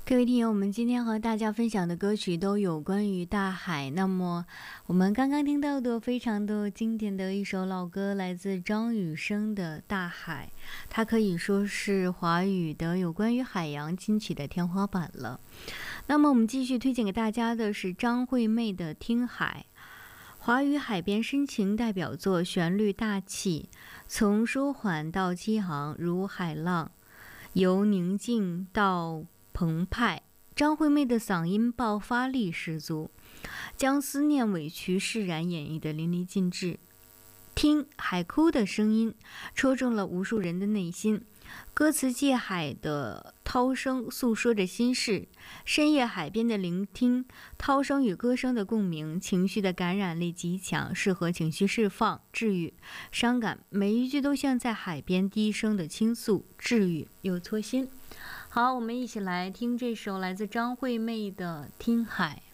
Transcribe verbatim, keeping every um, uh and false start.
各位听友，我们今天和大家分享的歌曲都有关于大海。那么我们刚刚听到的非常的经典的一首老歌，来自张雨生的《大海》，它可以说是华语的有关于海洋金曲的天花板了。那么我们继续推荐给大家的是张惠妹的《听海》，华语海边深情代表作，旋律大气，从舒缓到激昂，如海浪，由宁静到澎湃。张惠妹的嗓音爆发力十足，将思念委屈释然演绎得淋漓尽致。听海哭的声音，戳中了无数人的内心。歌词借海的涛声诉说着心事，深夜海边的聆听，涛声与歌声的共鸣，情绪的感染力极强，适合情绪释放、治愈、伤感。每一句都像在海边低声的倾诉，治愈又戳心。好，我们一起来听这首来自张惠妹的《听海》。